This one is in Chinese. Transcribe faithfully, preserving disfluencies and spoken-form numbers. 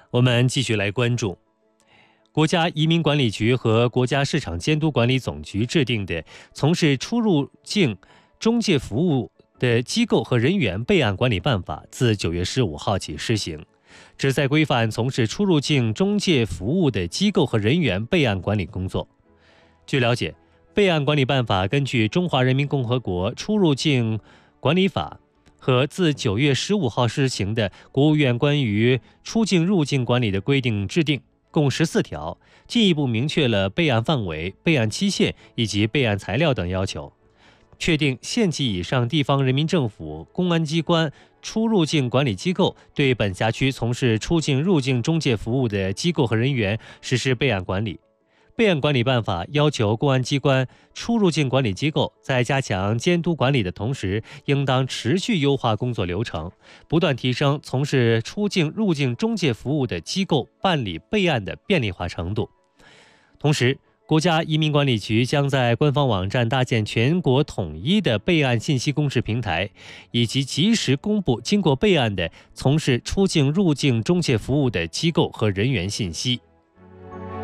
我们继续来关注国家移民管理局和国家市场监督管理总局制定的从事出入境中介服务的机构和人员备案管理办法自九月十五号起施行，旨在规范从事出入境中介服务的机构和人员备案管理工作。据了解，备案管理办法根据《中华人民共和国出入境管理法》和自九月十五号施行的国务院关于出境入境管理的规定制定，共十四条，进一步明确了备案范围、备案期限以及备案材料等要求，确定县级以上地方人民政府、公安机关、出入境管理机构对本辖区从事出境入境中介服务的机构和人员实施备案管理。备案管理办法要求公安机关、出入境管理机构在加强监督管理的同时，应当持续优化工作流程，不断提升从事出境入境中介服务的机构办理备案的便利化程度。同时，国家移民管理局将在官方网站搭建全国统一的备案信息公示平台，以及及时公布经过备案的从事出境入境中介服务的机构和人员信息。